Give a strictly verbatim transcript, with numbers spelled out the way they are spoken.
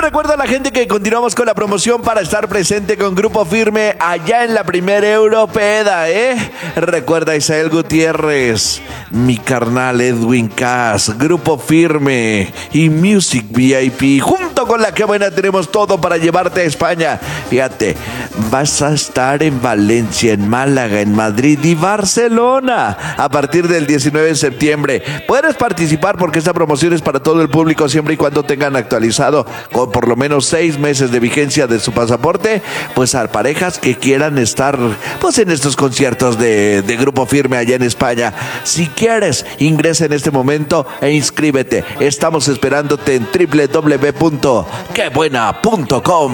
recuerdo a la gente que continuamos con la promoción para estar presente con Grupo Firme allá en la primera Europeda, ¿eh? Recuerda Isael Gutiérrez, mi carnal Edwin Cass, Grupo Firme y Music V I P. Junto con La Que Buena tenemos todo para llevarte a España. Fíjate, vas a estar en Valencia, en Málaga, en Madrid y Barcelona a partir del diecinueve de septiembre. Puedes participar porque esta promoción es para todo el público siempre y cuando tengan actualizado con por lo menos seis meses de vigencia de su pasaporte, pues a parejas que quieran estar pues en estos conciertos de, de Grupo Firme allá en España. Si quieres, ingresa en este momento e inscríbete. Estamos esperándote en doble u doble u doble u punto que buena punto com.